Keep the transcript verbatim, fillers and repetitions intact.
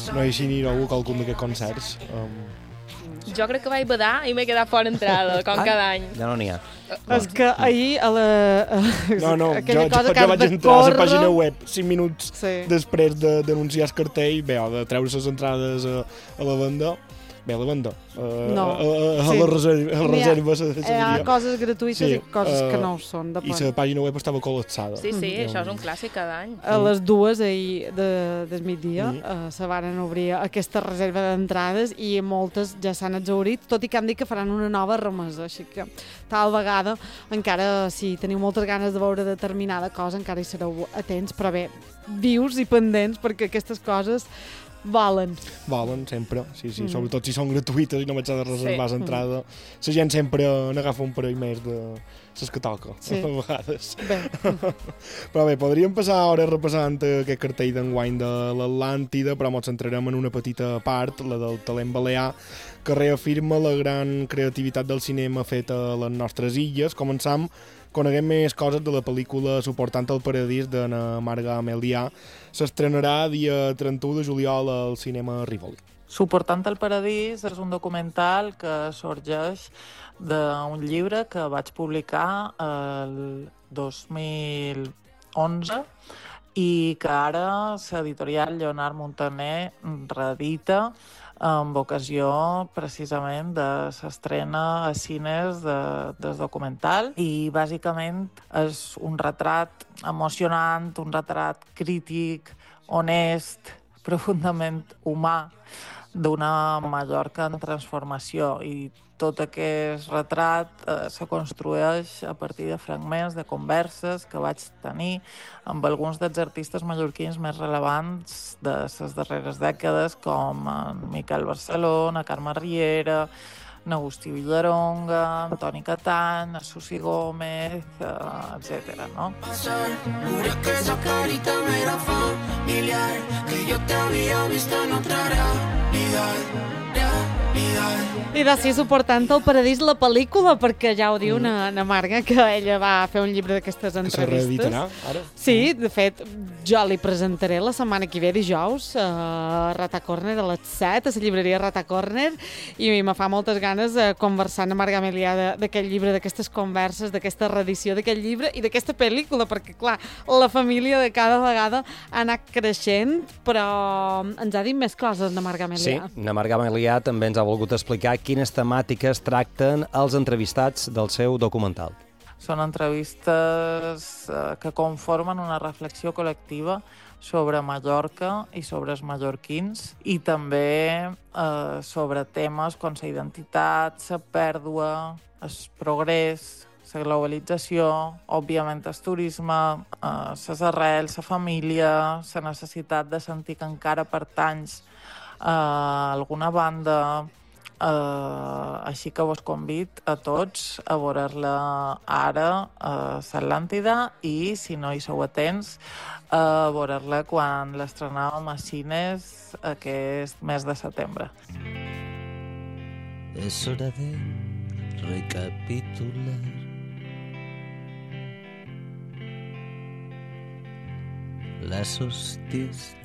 no hi així ni a qualcun d'aquests concerts. Um... Jo crec que vaig badar i m'he quedat fora entrada, com cada any. Ja no n'hi ha. És que ahir a la... A... No, no, jo, cosa jo, que jo vaig de entrar córrer... a la pàgina web cinc minuts sí. després de, d'anunciar el cartell, bé, o de treure les entrades a, a la banda. Bé, a la banda. Uh, no. A, a, a sí. la reserva. A la reserva hi ha, hi ha coses gratuïtes sí. i coses uh, que no ho són. I la pàgina web estava col·lapsada. Sí, sí, mm. això és un clàssic cada any. A les dues ahir de, del migdia mm. uh, se varen obrir aquesta reserva d'entrades i moltes ja s'han exhaurit, tot i que han dit que faran una nova remesa, així que tal vegada encara si teniu moltes ganes de veure determinada cosa encara hi sereu atents, però bé, vius i pendents perquè aquestes coses valen. Valen, sempre, sí, sí, mm. sobretot si són gratuïtes i no m'haig de reservar sí. l'entrada. Mm. La gent sempre n'agafa un parell més de les que toca, sí. a vegades. Bé. Però bé, podríem passar hores repassant aquest cartell d'enguany de l'Atlàntida, però ens centrarem en una petita part, la del talent balear, que reafirma la gran creativitat del cinema feta a les nostres illes. Començam coneguem més coses de la pel·lícula Suportant el Paradís de Marga Amelià. S'estrenarà dia trenta-u de juliol al cinema Rivoli. Suportant el Paradís és un documental que sorgeix d'un llibre que vaig publicar el dos mil onze i que ara l'editorial Lleonard Montaner reedita amb ocasió precisament de l'estrena a cines de, del documental i bàsicament és un retrat emocionant, un retrat crític, honest, profundament humà d'una Mallorca en transformació i tot aquest retrat eh, se construeix a partir de fragments de converses que vaig tenir amb alguns dels artistes mallorquins més rellevants de les darreres dècades, com en Miquel Barceló, na Carme Riera, n'Agustí Villaronga, Antoni Catany, Susi Gómez, eh, etcètera, no? Juro que esa carita me era familiar, que yo te había visto en otra realidad. I de si Suportant el Paradís la pel·lícula, perquè ja ho diu mm. na, na Marga, que ella va fer un llibre d'aquestes entrevistes. Que se reeditarà, ara? Sí, de fet, jo li presentaré la setmana que ve, dijous, a Rata Corner, a les set, a la llibreria Rata Corner, i me fa moltes ganes de conversar amb Marga Amelià d'aquest llibre, d'aquestes converses, d'aquesta reedició d'aquest llibre i d'aquesta pel·lícula, perquè, clar, la família de cada vegada ha anat creixent, però ens ha dit més coses, na Marga Amelià. Sí, na Marga Amelià també ens ha volgut explicar quines temàtiques tracten els entrevistats del seu documental. Són entrevistes eh, que conformen una reflexió col·lectiva sobre Mallorca i sobre els mallorquins i també eh, sobre temes com la identitat, la pèrdua, el progrés, la globalització, òbviament el turisme, eh, les arrels, la família, la necessitat de sentir que encara pertanys a alguna banda. Uh, així que vos convid a tots a veure-la ara a l'Atlàntida i, si no hi sou atents, a veure-la quan l'estrenàvem a cines aquest mes de setembre. Es hora de recapitular las hostias